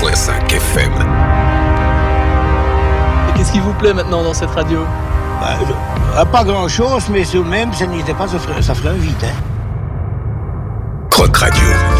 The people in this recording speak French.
101.5 FM. Et qu'est-ce qui vous plaît maintenant dans cette radio ? Pas grand-chose, mais tout de même, ça ferait vite. Croc Radio.